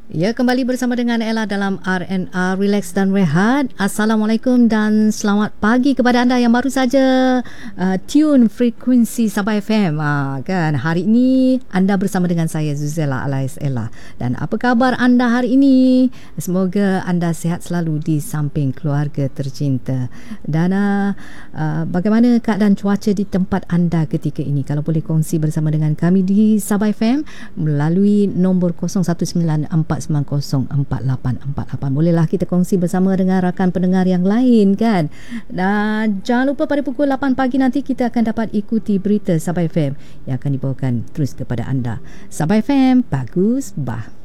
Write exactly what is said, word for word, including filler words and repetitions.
Ya, kembali bersama dengan Ella dalam R and R Relax dan Rehat. Assalamualaikum dan selamat pagi kepada anda yang baru saja uh, tune frekuensi Sabah F M. Uh, kan hari ini anda bersama dengan saya Zuzella alias Ella. Dan apa khabar anda hari ini? Semoga anda sihat selalu di samping keluarga tercinta. Dan uh, uh, bagaimana keadaan cuaca di tempat anda ketika ini? Kalau boleh kongsi bersama dengan kami di Sabah F M melalui nombor kosong satu sembilan empat sembilan kosong empat lapan empat lapan. Bolehlah kita kongsi bersama dengan rakan pendengar yang lain kan. Dan jangan lupa pada pukul lapan pagi nanti kita akan dapat ikuti berita Sabah F M yang akan dibawakan terus kepada anda. Sabah F M, bagus bah.